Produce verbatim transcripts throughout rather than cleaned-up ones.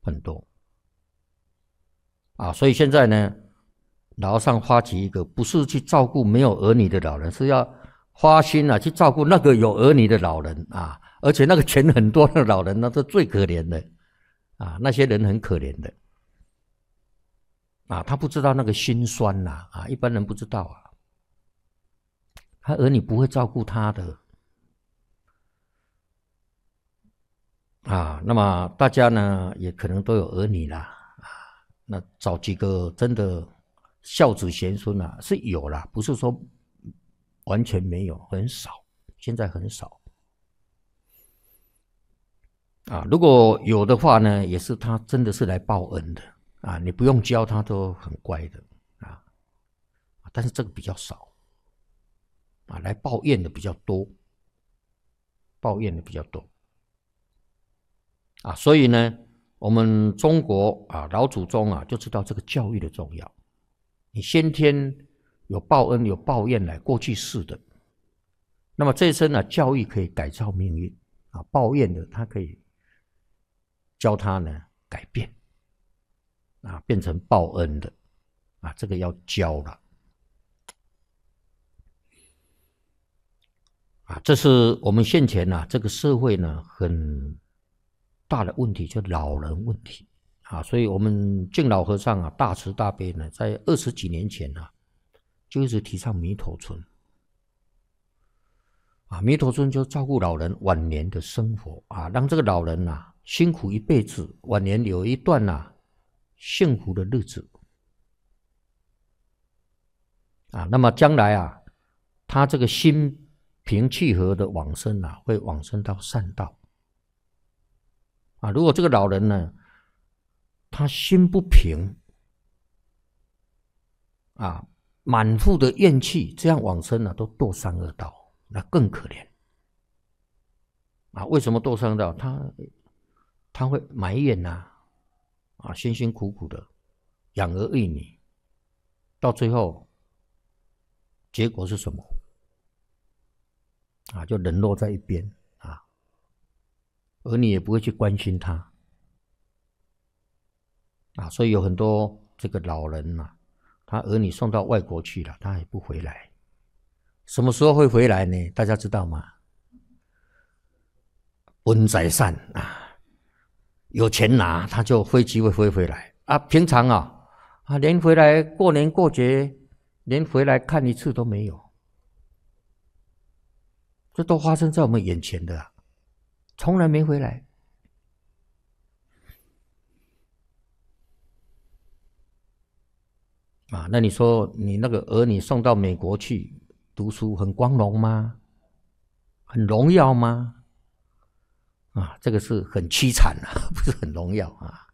很多啊。所以现在呢，老和尚发起一个，不是去照顾没有儿女的老人，是要花心啊去照顾那个有儿女的老人啊，而且那个钱很多的老人，那是最可怜的啊，那些人很可怜的啊，他不知道那个辛酸呐 啊, 啊，一般人不知道啊，他儿女不会照顾他的啊。那么大家呢，也可能都有儿女啦啊，那找几个真的孝子贤孙啊，是有啦，不是说完全没有，很少，现在很少啊。如果有的话呢，也是他真的是来报恩的啊，你不用教他都很乖的啊，但是这个比较少啊，来抱怨的比较多，抱怨的比较多啊。所以呢，我们中国啊老祖宗啊就知道这个教育的重要。你先天有报恩有报怨来，过去式的，那么这一生呢，教育可以改造命运啊，抱怨的他可以教他呢改变啊，变成报恩的啊，这个要教了啊。这是我们现前啊这个社会呢很大的问题，就老人问题啊。所以我们敬老和尚啊大慈大悲呢，在二十几年前啊，就一直提倡弥陀村啊，弥陀村就照顾老人晚年的生活啊，让这个老人啊辛苦一辈子，晚年有一段啊幸福的日子啊。那么将来啊，他这个心平气和的往生啊，会往生到善道啊。如果这个老人呢，他心不平啊，满腹的怨气，这样往生啊，都堕三恶道，那更可怜啊。为什么堕三恶道？他他会埋怨呐、啊，啊，辛辛苦苦的养儿育女，到最后结果是什么？啊，就冷落在一边啊，儿女也不会去关心他啊。所以有很多这个老人啊，他儿女送到外国去了，他也不回来。什么时候会回来呢？大家知道吗？温财散啊，有钱拿，他就飞机会飞回来啊。平常啊，啊，连回来过年过节，连回来看一次都没有，这都发生在我们眼前的、啊，从来没回来啊。那你说你那个儿女送到美国去读书，很光荣吗？很荣耀吗？啊，这个是很凄惨啊，不是很荣耀啊。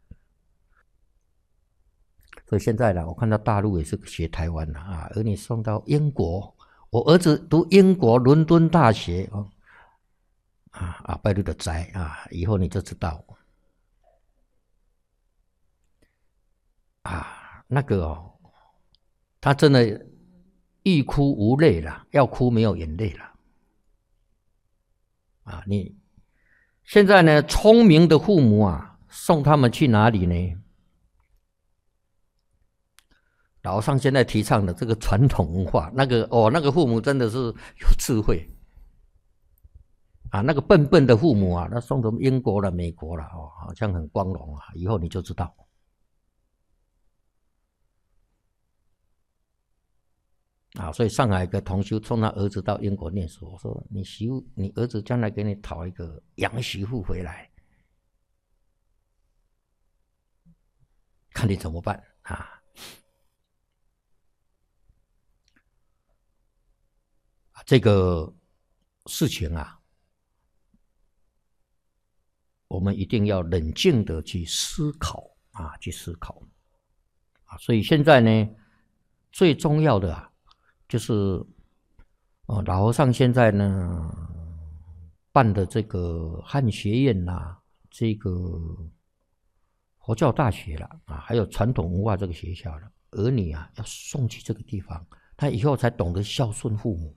所以现在呢，我看到大陆也是学台湾了啊，儿女送到英国，我儿子读英国伦敦大学哦，啊啊，拜六的斋啊，以后你就知道啊，那个哦，他真的欲哭无泪了，要哭没有眼泪了啊。你现在呢，聪明的父母啊，送他们去哪里呢？老和尚现在提倡的这个传统文化，那个哦，那个父母真的是有智慧啊。那个笨笨的父母啊，那送到英国了、美国了哦，好像很光荣啊。以后你就知道啊。所以上海一个同修送他儿子到英国念书，我说你媳妇，你儿子将来给你讨一个洋媳妇回来，看你怎么办啊？这个事情啊，我们一定要冷静的去思考啊，去思考啊。所以现在呢，最重要的啊，就是哦，老和尚现在呢办的这个汉学院啦、啊，这个佛教大学啦啊，还有传统文化这个学校了，儿女啊要送去这个地方，他以后才懂得孝顺父母。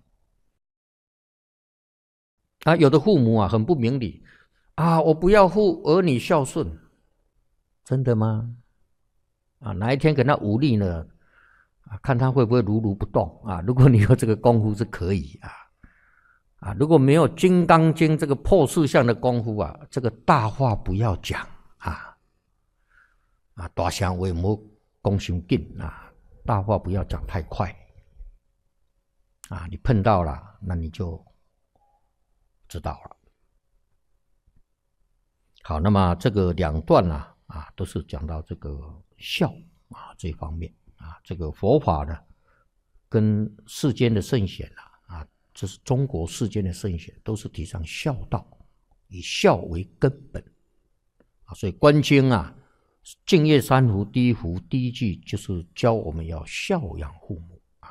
啊，有的父母啊很不明理啊，我不要父儿女孝顺真的吗？啊，哪一天给他武力呢？啊，看他会不会如如不动啊？如果你有这个功夫是可以啊，啊，如果没有《金刚经》这个破四相的功夫啊，这个大话不要讲啊，啊，大声话唔好讲伤紧啊，大话不要讲太快啊，你碰到了，那你就知道了。好，那么这个两段呢、啊，啊，都是讲到这个孝啊这方面啊，这个佛法呢，跟世间的圣贤啊，啊，这是中国世间的圣贤，都是提倡孝道，以孝为根本啊，所以《观经》啊，《净业三福》第一福第一句就是教我们要孝养父母啊，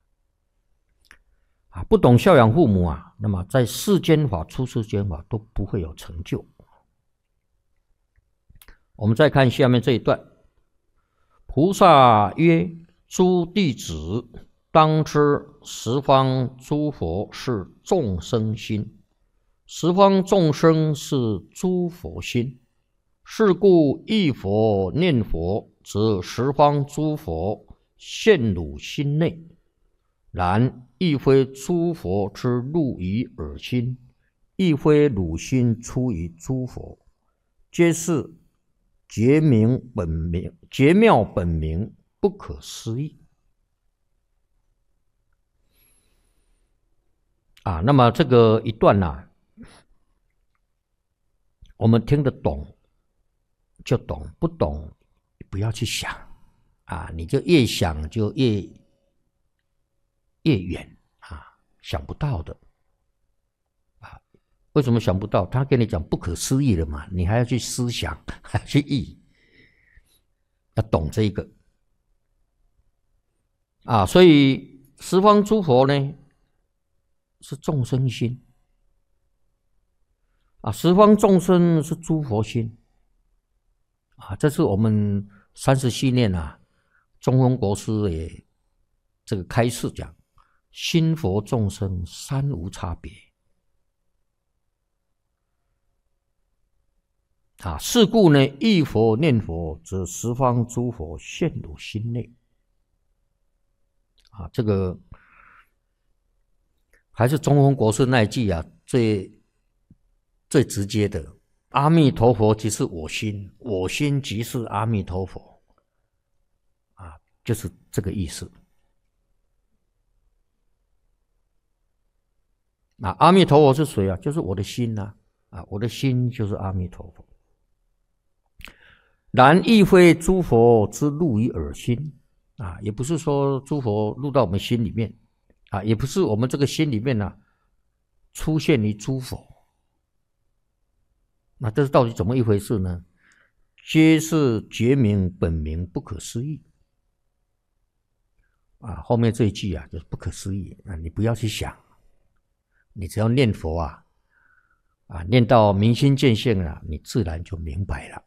啊，不懂孝养父母啊，那么在世间法、出世间法都不会有成就。我们再看下面这一段，菩萨曰：诸弟子，当知十方诸佛是众生心，十方众生是诸佛心。是故忆佛念佛，则十方诸佛现汝心内。然亦非诸佛之入于尔心，亦非汝心出于诸佛，皆是觉明本明，觉妙本明，不可思议。啊，那么这个一段呢、啊，我们听得懂就懂，不懂不要去想啊，你就越想就越越远啊，想不到的啊。为什么想不到？他跟你讲不可思议了嘛，你还要去思想，还要去忆，要懂这个啊。所以十方诸佛呢是众生心啊，十方众生是诸佛心啊。这是我们三十系念啊，中峰国师也这个开示讲，心佛众生三无差别。啊，是故呢，忆佛念佛，则十方诸佛现汝心内。啊，这个还是中峰国师那一句啊，最最直接的。阿弥陀佛即是我心，我心即是阿弥陀佛。啊，就是这个意思。啊，阿弥陀佛是谁啊？就是我的心呐、啊！啊，我的心就是阿弥陀佛。然亦非诸佛之入于尔心啊，也不是说诸佛入到我们心里面啊，也不是我们这个心里面呢、啊、出现于诸佛。那这是到底怎么一回事呢？皆是觉明本明，不可思议啊！后面这一句啊，就是不可思议啊！你不要去想，你只要念佛啊，啊，念到明心见性了，你自然就明白了。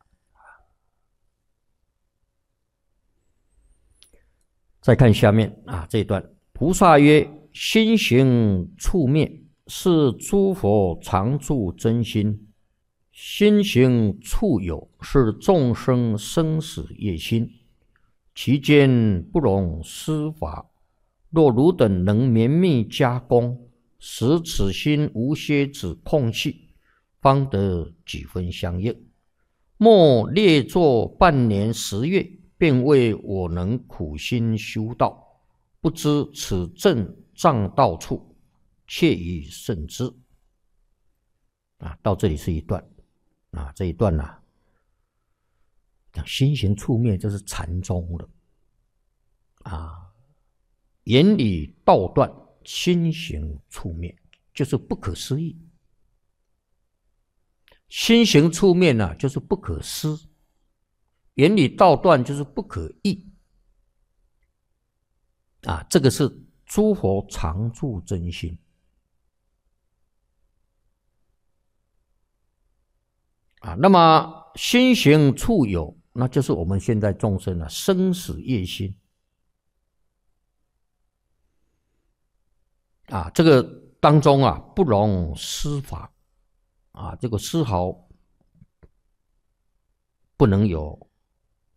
再看下面啊这一段，菩萨曰：心行处灭，是诸佛常住真心。心行处有，是众生生死业心，其间不容思法。若汝等能绵密加工，使此心无歇止空隙，方得几分相应。莫列作半年十月，便为我能苦心修道，不知此正障道处，切以慎之。啊，到这里是一段啊，这一段呢、啊，讲心行处灭，这是禅宗的啊，言理道断，心行处灭，就是不可思议。心行处灭呢、啊，就是不可思；言理道断，就是不可议。啊，这个是诸佛常住真心。啊，那么心行处有，那就是我们现在众生的、啊、生死业心。啊，这个当中啊，不容丝法。啊，这个丝毫不能有